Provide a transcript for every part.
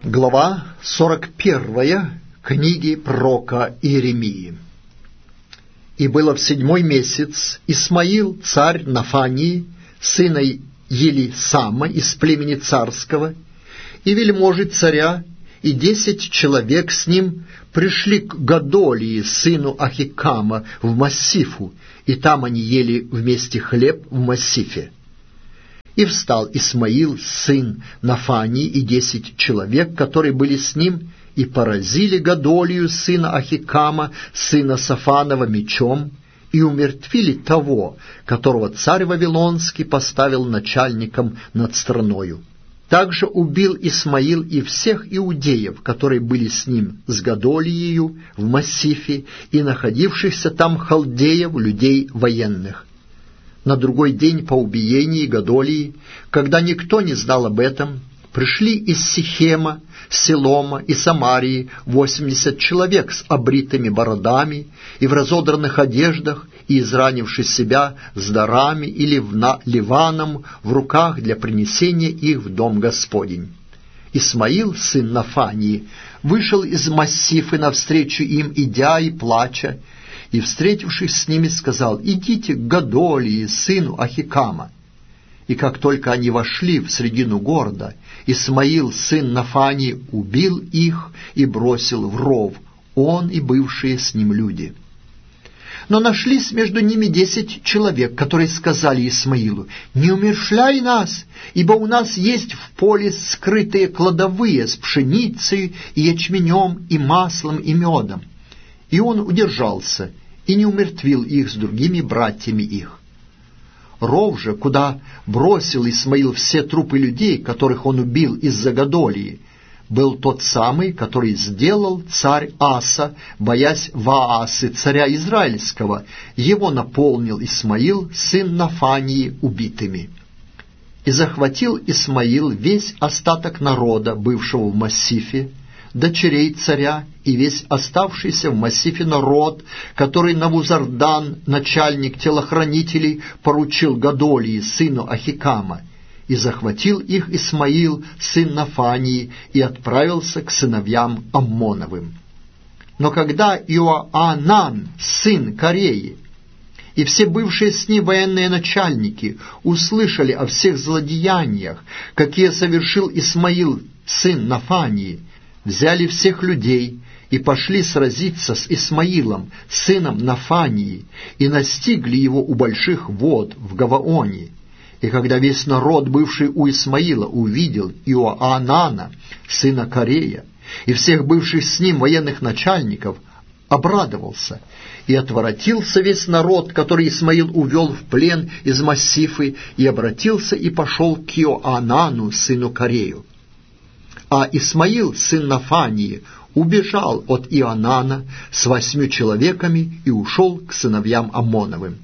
Глава 41 книги пророка Иеремии. «И было в 7-й месяц Исмаил, царь Нафании, сына Елисама из племени царского, и вельможи царя, и 10 человек с ним пришли к Годолии, сыну Ахикама, в Массифу, и там они ели вместе хлеб в Массифе. И встал Исмаил, сын Нафании, и 10 человек, которые были с ним, и поразили Годолию, сына Ахикама, сына Сафанова, мечом, и умертвили того, которого царь Вавилонский поставил начальником над страною. Также убил Исмаил и всех иудеев, которые были с ним, с Годолиею в Массифе, и находившихся там халдеев, людей военных. На другой день по убиении Годолии, когда никто не знал об этом, пришли из Сихема, Селома и Самарии 80 человек с обритыми бородами и в разодранных одеждах, и изранивши себя с дарами или ливаном в руках для принесения их в дом Господень. Исмаил, сын Нафании, вышел из Массифы навстречу им, идя и плача, и, встретившись с ними, сказал: «Идите к Годолии, сыну Ахикама». И как только они вошли в средину города, Исмаил, сын Нафании, убил их и бросил в ров, он и бывшие с ним люди. Но нашлись между ними 10 человек, которые сказали Исмаилу: «Не умерщвляй нас, ибо у нас есть в поле скрытые кладовые с пшеницей и ячменем и маслом и медом». И он удержался и не умертвил их с другими братьями их. Ров же, куда бросил Исмаил все трупы людей, которых он убил из-за Годолии, был тот самый, который сделал царь Аса, боясь Ваасы, царя Израильского. Его наполнил Исмаил, сын Нафании, убитыми. И захватил Исмаил весь остаток народа, бывшего в Массифе, дочерей царя, и весь оставшийся в Массифе народ, который Навузардан, начальник телохранителей, поручил Годолии, сыну Ахикама. И захватил их Исмаил, сын Нафании, и отправился к сыновьям Аммоновым. Но когда Иоанан, сын Кореи, и все бывшие с ним военные начальники услышали о всех злодеяниях, какие совершил Исмаил, сын Нафании, взяли всех людей и пошли сразиться с Исмаилом, сыном Нафании, и настигли его у больших вод в Гаваоне. И когда весь народ, бывший у Исмаила, увидел Иоанана, сына Корея, и всех бывших с ним военных начальников, обрадовался, и отворотился весь народ, который Исмаил увел в плен из Массифы, и обратился и пошел к Иоанану, сыну Корею. А Исмаил, сын Нафании, убежал от Иоанана с 8 человеками и ушел к сыновьям Аммоновым.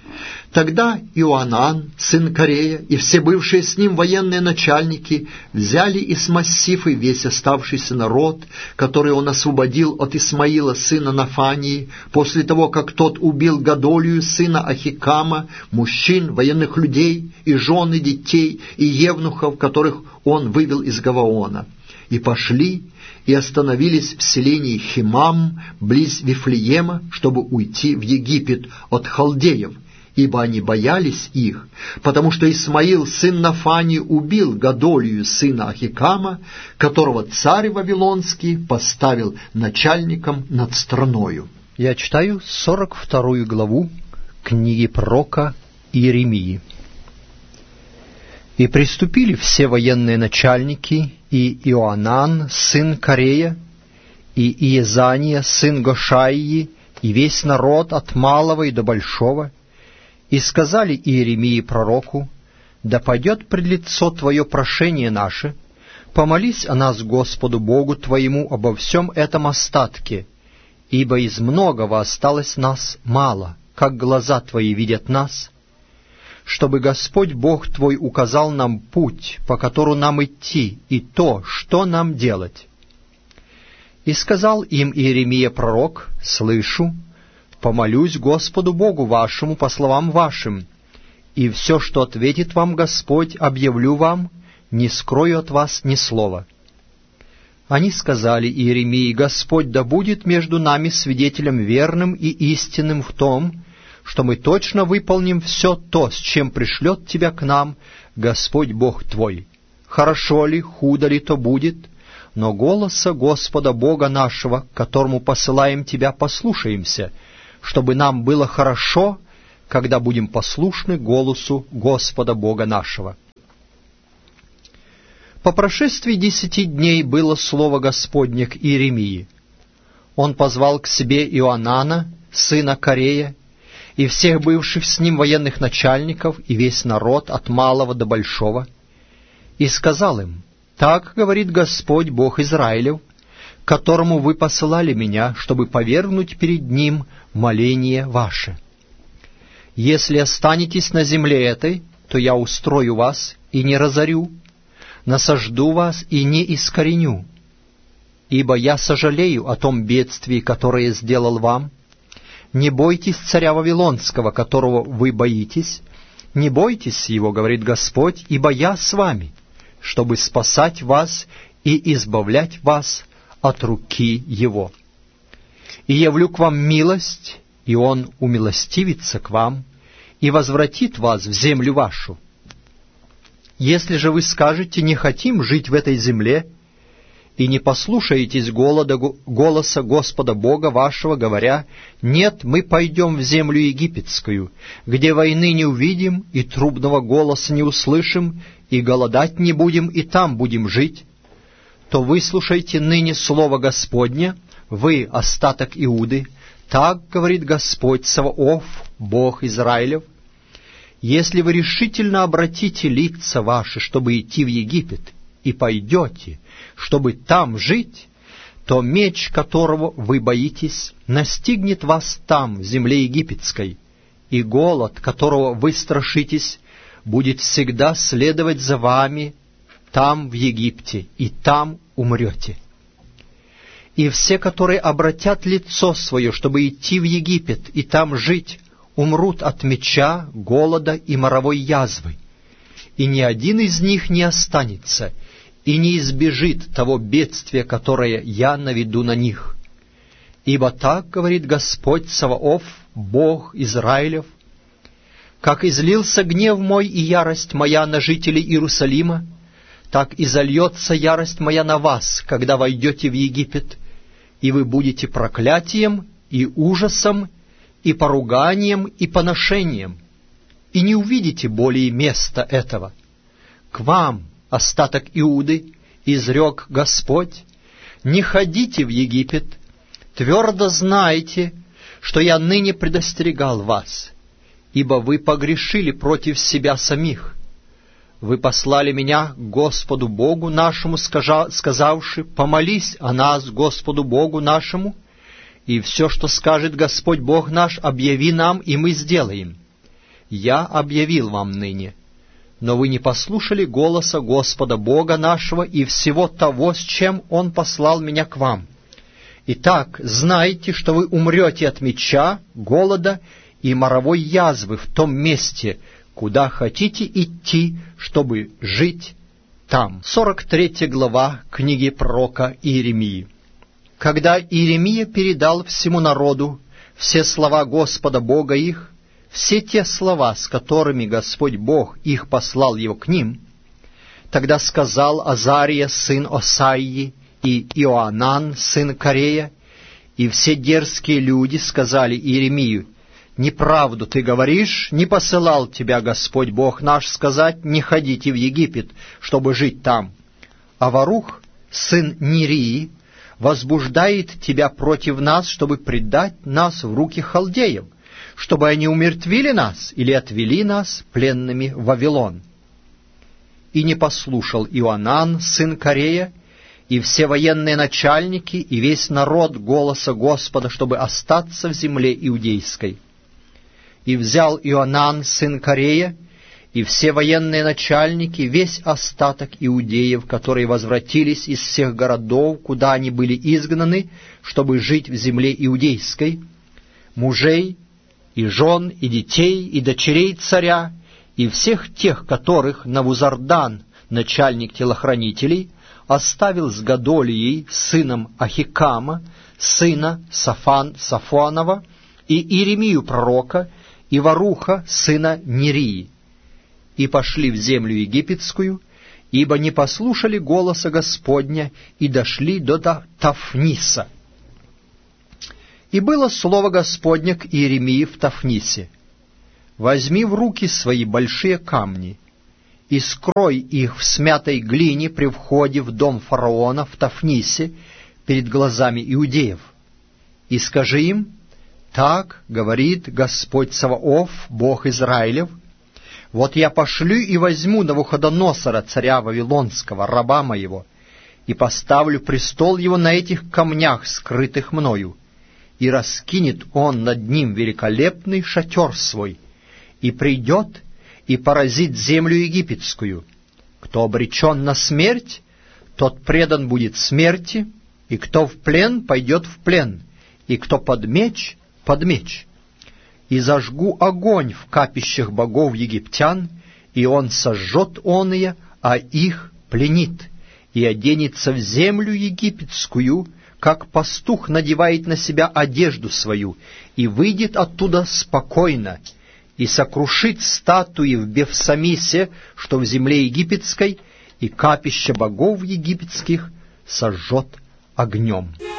Тогда Иоанан, сын Корея, и все бывшие с ним военные начальники взяли из Массифы весь оставшийся народ, который он освободил от Исмаила, сына Нафании, после того, как тот убил Годолию, сына Ахикама, мужчин, военных людей, и жен, и детей, и евнухов, которых он вывел из Гаваона. И пошли, и остановились в селении Химам, близ Вифлеема, чтобы уйти в Египет от халдеев, ибо они боялись их, потому что Исмаил, сын Нафании, убил Годолию, сына Ахикама, которого царь Вавилонский поставил начальником над страною. Я читаю 42 главу книги пророка Иеремии. «И приступили все военные начальники, и Иоанан, сын Корея, и Иезания, сын Гошаии, и весь народ от малого и до большого, и сказали Иеремии пророку: да пойдет пред лицо Твое прошение наше, помолись о нас Господу Богу Твоему обо всем этом остатке, ибо из многого осталось нас мало, как глаза Твои видят нас, чтобы Господь Бог Твой указал нам путь, по которому нам идти, и то, что нам делать. И сказал им Иеремия пророк: слышу, помолюсь Господу Богу вашему по словам вашим, и все, что ответит вам Господь, объявлю вам, не скрою от вас ни слова. Они сказали Иеремии: «Господь да будет между нами свидетелем верным и истинным в том, что мы точно выполним все то, с чем пришлет тебя к нам Господь Бог твой. Хорошо ли, худо ли то будет, но голоса Господа Бога нашего, к которому посылаем тебя, послушаемся, чтобы нам было хорошо, когда будем послушны голосу Господа Бога нашего». По прошествии 10 дней было слово Господне к Иеремии. Он позвал к себе Иоанана, сына Карея, и всех бывших с ним военных начальников, и весь народ, от малого до большого, и сказал им: «Так говорит Господь Бог Израилев, к которому вы посылали меня, чтобы повергнуть перед Ним моление ваше. Если останетесь на земле этой, то я устрою вас и не разорю, насажду вас и не искореню, ибо я сожалею о том бедствии, которое сделал вам. Не бойтесь царя Вавилонского, которого вы боитесь, не бойтесь его, говорит Господь, ибо я с вами, чтобы спасать вас и избавлять вас от руки его. И явлю к вам милость, и он умилостивится к вам и возвратит вас в землю вашу. Если же вы скажете: не хотим жить в этой земле, и не послушаетесь голоса Господа Бога вашего, говоря: нет, мы пойдем в землю египетскую, где войны не увидим, и трубного голоса не услышим, и голодать не будем, и там будем жить, то выслушайте ныне слово Господне, вы, остаток Иуды, так говорит Господь Саваоф, Бог Израилев: если вы решительно обратите лица ваши, чтобы идти в Египет, и пойдете, чтобы там жить, то меч, которого вы боитесь, настигнет вас там, в земле египетской, и голод, которого вы страшитесь, будет всегда следовать за вами там, в Египте, и там умрете. И все, которые обратят лицо свое, чтобы идти в Египет и там жить, умрут от меча, голода и моровой язвы, и ни один из них не останется, и не избежит того бедствия, которое я наведу на них. Ибо так говорит Господь Саваоф, Бог Израилев: как излился гнев мой и ярость моя на жителей Иерусалима, так и зальется ярость моя на вас, когда войдете в Египет, и вы будете проклятием и ужасом, и поруганием, и поношением, и не увидите более места этого. К вам, остаток Иуды, изрек Господь: не ходите в Египет, твердо знайте, что я ныне предостерегал вас, ибо вы погрешили против себя самих. Вы послали меня к Господу Богу нашему, сказавши: помолись о нас Господу Богу нашему, и все, что скажет Господь Бог наш, объяви нам, и мы сделаем. Я объявил вам ныне, но вы не послушали голоса Господа Бога нашего и всего того, с чем Он послал меня к вам. Итак, знайте, что вы умрете от меча, голода и моровой язвы в том месте, куда хотите идти, чтобы жить там». 43 глава книги пророка Иеремии. Когда Иеремия передал всему народу все слова Господа Бога их, все те слова, с которыми Господь Бог их послал его к ним, тогда сказал Азария, сын Осаии, и Иоанан, сын Карея, и все дерзкие люди сказали Иеремию: «Неправду ты говоришь, не посылал тебя Господь Бог наш сказать: не ходите в Египет, чтобы жить там. А Варух, сын Нирии, возбуждает тебя против нас, чтобы предать нас в руки халдеев, чтобы они умертвили нас или отвели нас пленными в Вавилон». И не послушал Иоанан, сын Карея, и все военные начальники, и весь народ голоса Господа, чтобы остаться в земле иудейской. И взял Иоанан, сын Карея, и все военные начальники, весь остаток иудеев, которые возвратились из всех городов, куда они были изгнаны, чтобы жить в земле иудейской, мужей, и жен, и детей, и дочерей царя, и всех тех, которых Навузардан, начальник телохранителей, оставил с Годолией, сыном Ахикама, сына Сафуанова, и Иеремию пророка, и Варуха, сына Нерии, и пошли в землю египетскую, ибо не послушали голоса Господня и дошли до Тафниса. И было слово Господня к Иеремии в Тафнисе: «Возьми в руки свои большие камни и скрой их в смятой глине при входе в дом фараона в Тафнисе перед глазами иудеев, и скажи им: так говорит Господь Саваоф, Бог Израилев: вот я пошлю и возьму Навуходоносора, царя Вавилонского, раба моего, и поставлю престол его на этих камнях, скрытых мною, и раскинет он над ним великолепный шатер свой, и придет и поразит землю египетскую. Кто обречен на смерть, тот предан будет смерти, и кто в плен, пойдет в плен, и кто под меч, под меч. И зажгу огонь в капищах богов египтян, и он сожжет оные, а их пленит, и оденется в землю египетскую, как пастух надевает на себя одежду свою, и выйдет оттуда спокойно, и сокрушит статуи в Бефсамисе, что в земле египетской, и капища богов египетских сожжет огнем».